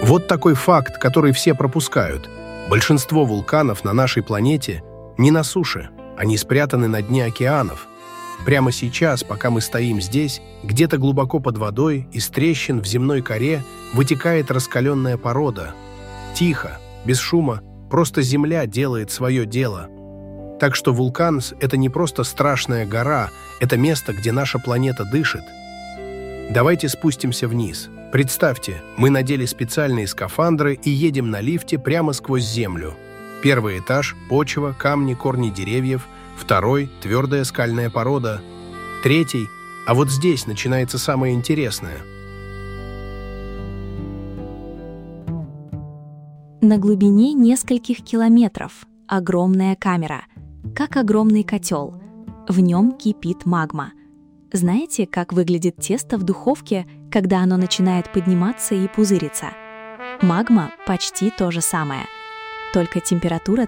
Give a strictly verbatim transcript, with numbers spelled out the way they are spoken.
Вот такой факт, который все пропускают. Большинство вулканов на нашей планете не на суше, они спрятаны на дне океанов. Прямо сейчас, пока мы стоим здесь, где-то глубоко под водой, из трещин в земной коре вытекает раскаленная порода. Тихо, без шума, просто Земля делает свое дело. Так что вулкан — это не просто страшная гора, это место, где наша планета дышит. Давайте спустимся вниз. Представьте, мы надели специальные скафандры и едем на лифте прямо сквозь Землю. Первый этаж — почва, камни, корни деревьев. Второй — твердая скальная порода. Третий — а вот здесь начинается самое интересное. На глубине нескольких километров огромная камера, как огромный котел. В нем кипит магма. Знаете, как выглядит тесто в духовке, когда оно начинает подниматься и пузыриться? Магма почти то же самое, только температура